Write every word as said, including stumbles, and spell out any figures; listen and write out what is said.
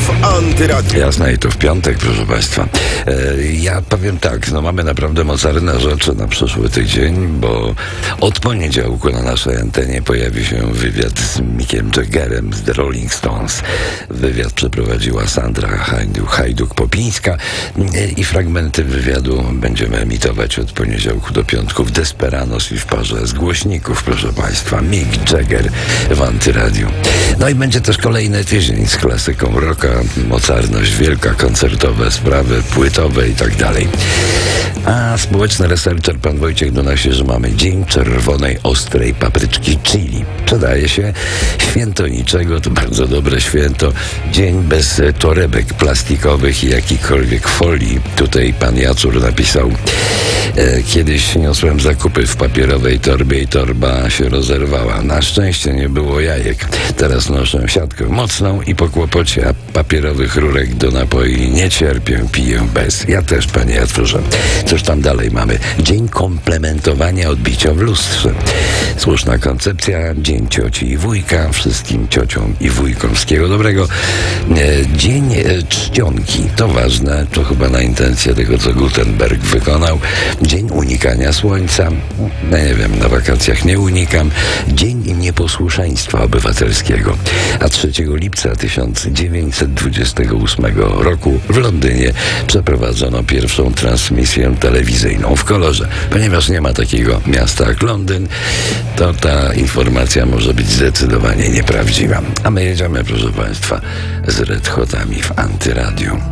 w Antyradiu. Jasne, i to w piątek, proszę Państwa. E, ja powiem tak, no mamy naprawdę mocarne rzeczy na przyszły tydzień, bo od poniedziałku na naszej antenie pojawi się wywiad z Mickiem Jaggerem z The Rolling Stones. Wywiad przeprowadziła Sandra Hajduk-Popińska e, i fragmenty wywiadu będziemy emitować od poniedziałku do piątku w Desperados i w parze z głośników, proszę Państwa. Mick Jagger w Antyradiu. No i będzie też kolejny tydzień z klasyką rocka, mocarność wielka, koncertowe sprawy, płytowe i tak dalej. A społeczny researcher pan Wojciech donosi, że mamy Dzień Czerwonej Ostrej Papryczki Chili. Przydaje się święto niczego, to bardzo dobre święto. Dzień bez torebek plastikowych i jakiejkolwiek folii. Tutaj pan Jacur napisał: e, kiedyś niosłem zakupy w papierowej torbie i torba się rozerwała. Na szczęście nie było jajek. Teraz noszę siatkę mocną i po kłopocie, a papierowych rurek do napoi nie cierpię, piję bez. Ja też, panie Jacurze. Cóż tam dalej mamy? Dzień komplementowania odbicia w lustrze. Słuszna koncepcja. Dzień cioci i wujka. Wszystkim ciociom i wujkom wszystkiego dobrego. E, dzień e, czcionki. To ważne. To chyba na intencję tego, co Gutenberg wykonał. Dzień unikania słońca. No nie wiem, na wakacjach nie unikam. Dzień nieposłuszeństwa obywatelskiego. A trzeciego lipca tysiąc dziewięćset dwudziestego ósmego roku w Londynie przeprowadzono pierwszą transmisję telewizyjną w kolorze. Ponieważ nie ma takiego miasta jak Londyn, to ta informacja może być zdecydowanie nieprawdziwa. A my jedziemy, proszę Państwa, z Red Hotami w Antyradiu.